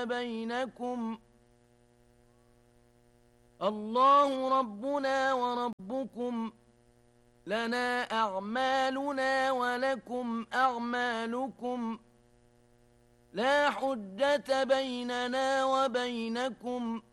بينكم الله ربنا وربكم لنا أعمالنا ولكم أعمالكم لا حجة بيننا وبينكم